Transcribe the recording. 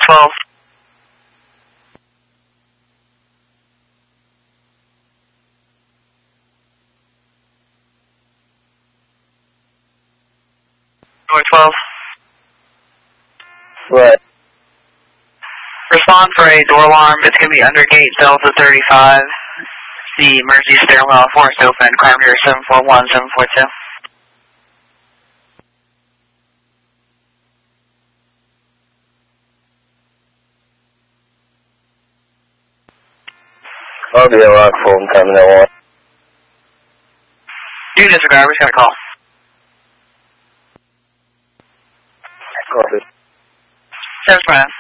12. North 12. What? Respond for a door alarm. It's going to be under gate Delta 35. The emergency stairwell forced open. Climb here 741, 742. I'll be a rock phone coming at 1. You disregard, we just got a call. Copy. 7